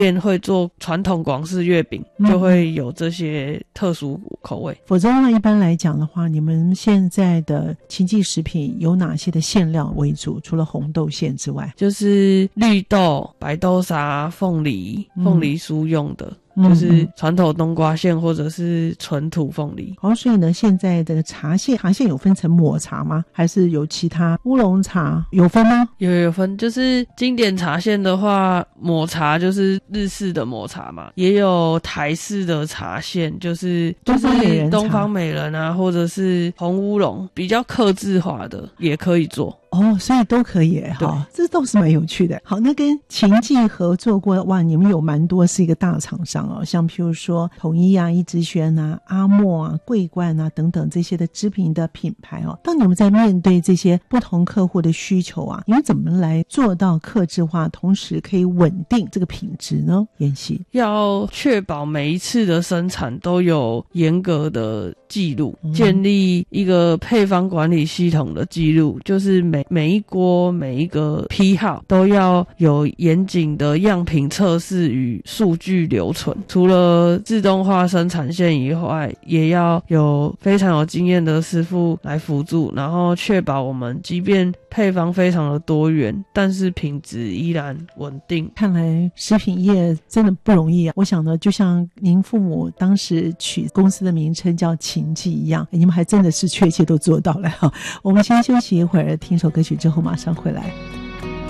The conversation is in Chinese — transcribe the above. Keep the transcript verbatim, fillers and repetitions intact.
店会做传统广式月饼，就会有这些特殊口味。 否则呢，一般来讲的话，你们现在的清记食品有哪些的馅料为主？除了红豆馅之外， 就是绿豆、白豆沙、凤梨、凤梨酥用的。 嗯， 就是传统冬瓜馅或者是纯土凤梨。 好，所以呢，现在的茶馅，茶馅有分成抹茶吗？还是有其他乌龙茶有分吗？ 有有分，就是经典茶馅的话，抹茶就是日式的抹茶嘛，也有台式的茶馅，就是东方美人茶、 东方美人啊，或者是红乌龙，比较客制化的也可以做。 哦，所以都可以哈，这倒是蛮有趣的。好，那跟秦记合作过，哇，你们有蛮多是一个大厂商哦，像譬如说统一啊、一之轩啊、阿莫啊、桂冠啊等等这些的知名的品牌哦。当你们在面对这些不同客户的需求啊，你们怎么来做到客制化，同时可以稳定这个品质呢？妍希要确保每一次的生产都有严格的记录，建立一个配方管理系统的记录，就是每每一锅每一个批号都要有严谨的样品测试与数据留存。除了自动化生产线以外，也要有非常有经验的师傅来辅助，然后确保我们即便配方非常的多元，但是品质依然稳定。 看来食品业真的不容易啊！我想呢，就像您父母当时取公司的名称叫秦记一样，你们还真的是确切都做到了哈。我们先休息一会儿，听首歌曲之后马上回来。